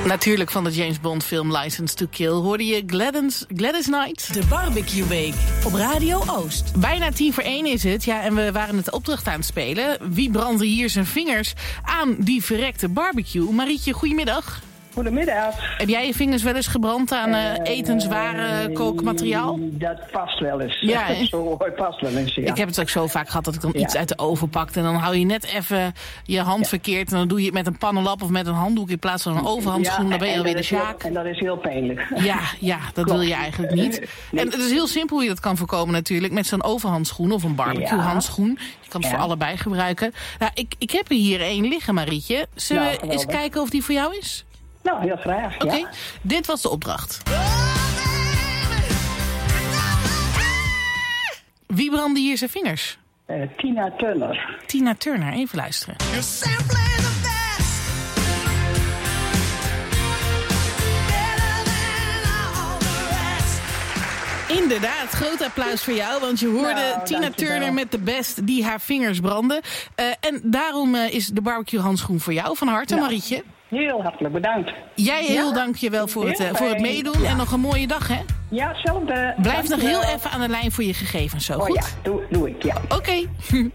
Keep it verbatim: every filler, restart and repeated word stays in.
Natuurlijk van de James Bond film License to Kill hoorde je Gladys, Gladys Knight. De Barbecue Week op Radio Oost. Bijna tien voor één is het. Ja, en we waren het opdracht aan het spelen. Wie brandde hier zijn vingers aan die verrekte barbecue? Marietje, goedemiddag. Goedemiddag. Heb jij je vingers wel eens gebrand aan uh, etenswaren, kookmateriaal? Dat past wel eens. Ja, zo past wel eens, ja. Ik heb het ook zo vaak gehad dat ik dan ja. iets uit de oven pakte. En dan hou je net even je hand ja. verkeerd. En dan doe je het met een pannenlap of met een handdoek in plaats van een overhandschoen. Ja, dan ben je alweer de sjaak. En dat is heel pijnlijk. Ja, ja dat Klopt. wil je eigenlijk niet. Nee. En het is heel simpel hoe je dat kan voorkomen natuurlijk. Met zo'n overhandschoen of een barbecue handschoen. Je kan het ja. voor allebei gebruiken. Nou, ik, ik heb er hier één liggen, Marietje. Zullen nou, we eens kijken of die voor jou is? Nou, heel graag, Oké, okay. ja. Dit was de opdracht. Wie brandde hier zijn vingers? Uh, Tina Turner. Tina Turner, even luisteren. Inderdaad, groot applaus voor jou, want je hoorde nou, Tina Turner met de best die haar vingers brandde. Uh, en daarom uh, is de barbecue handschoen voor jou. Van harte, ja. Marietje. Heel hartelijk bedankt. Jij heel ja? dank je wel voor, het, uh, voor het meedoen ja. en nog een mooie dag, hè? Ja, hetzelfde. Blijf nog heel even aan de lijn voor je gegevens, zo oh, goed? Ja, doe, doe ik, ja. Oké. Okay.